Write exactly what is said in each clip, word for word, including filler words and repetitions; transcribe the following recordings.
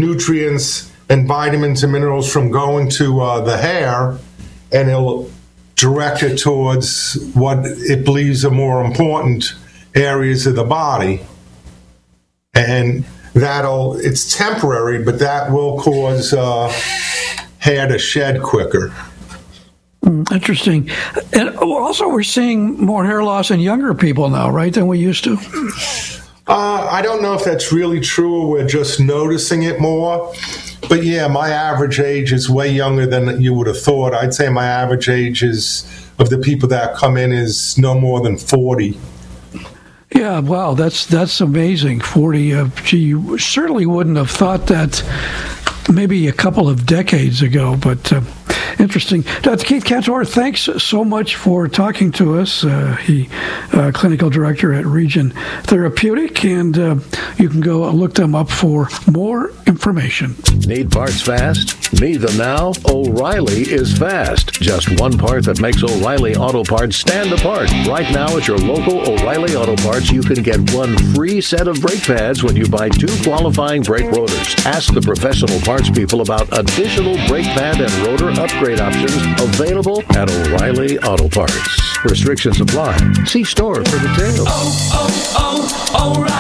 nutrients and vitamins and minerals from going to uh, the hair, and it'll direct it towards what it believes are more important areas of the body. And that'll, it's temporary, but that will cause uh, hair to shed quicker. Interesting. And also, we're seeing more hair loss in younger people now, right, than we used to? Uh, I don't know if that's really true or we're just noticing it more. But yeah, my average age is way younger than you would have thought. I'd say my average age is, of the people that come in, is no more than forty. Yeah, wow, that's that's amazing. forty, uh, gee, you certainly wouldn't have thought that maybe a couple of decades ago, but uh, interesting. Doctor Keith Kantor, thanks so much for talking to us. Uh, he, uh, clinical director at Region Therapeutic, and uh, you can go look them up for more information. Need parts fast? Need them now? O'Reilly is fast. Just one part that makes O'Reilly Auto Parts stand apart. Right now at your local O'Reilly Auto Parts, you can get one free set of brake pads when you buy two qualifying brake rotors. Ask the professional parts people about additional brake pad and rotor upgrade options available at O'Reilly Auto Parts. Restrictions apply. See store for details. Oh,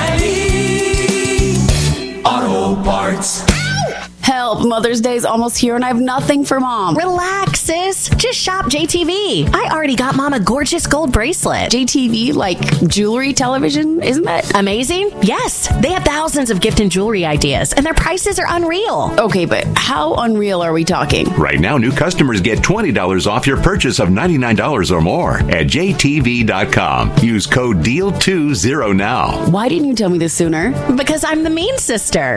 oh, oh, O'Reilly Auto Parts. Help, Mother's Day's almost here and I have nothing for Mom. Relax, sis. Just shop J T V. I already got Mom a gorgeous gold bracelet. J T V, like jewelry television, isn't that amazing? Yes. They have thousands of gift and jewelry ideas, and their prices are unreal. Okay, but how unreal are we talking? Right now, new customers get twenty dollars off your purchase of ninety-nine dollars or more at J T V dot com. Use code D E A L twenty now. Why didn't you tell me this sooner? Because I'm the mean sister.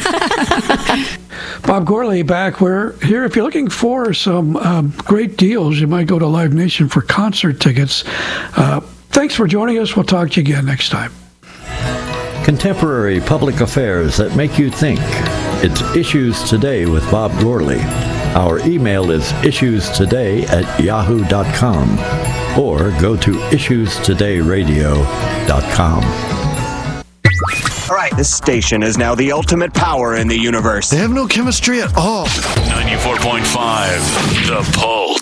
Bob Gourley back. We're here. If you're looking for some um, great deals, you might go to Live Nation for concert tickets. Uh, thanks for joining us. We'll talk to you again next time. Contemporary public affairs that make you think. It's Issues Today with Bob Gourley. Our email is issues today at yahoo dot com or go to issues today radio dot com. All right, this station is now the ultimate power in the universe. They have no chemistry at all. ninety-four point five The Pulse.